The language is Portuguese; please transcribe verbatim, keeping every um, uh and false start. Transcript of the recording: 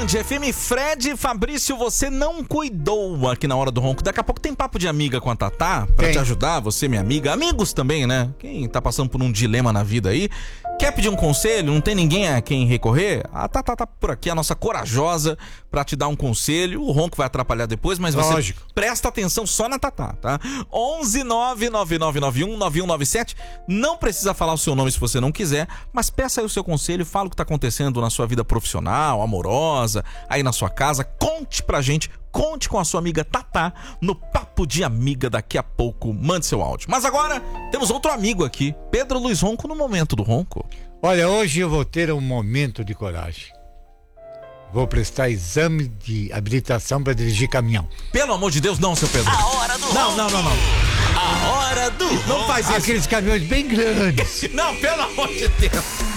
Band F M. Fred, Fabrício, você não cuidou aqui na hora do ronco. Daqui a pouco tem papo de amiga com a Tatá pra Tem. te ajudar, você, minha amiga. Amigos também, né? Quem tá passando por um dilema na vida aí, quer pedir um conselho, não tem ninguém a quem recorrer? A Tatá tá por aqui, a nossa corajosa, pra te dar um conselho. O ronco vai atrapalhar depois, mas você Lógico. presta atenção só na Tatá, tá? onze nove nove nove nove um nove um nove sete. Não precisa falar o seu nome se você não quiser, mas peça aí o seu conselho, fala o que tá acontecendo na sua vida profissional, amorosa, aí na sua casa. Conte pra gente, conte com a sua amiga Tatá no Papo de Amiga daqui a pouco. Mande seu áudio. Mas agora temos outro amigo aqui, Pedro Luiz Ronco, no Momento do Ronco. Olha, hoje eu vou ter um momento de coragem. Vou prestar exame de habilitação para dirigir caminhão. Pelo amor de Deus, não, seu Pedro. A hora do Não, ronco. não, não, não. A hora do Não faz isso. Aqueles caminhões bem grandes. Não, pelo amor de Deus.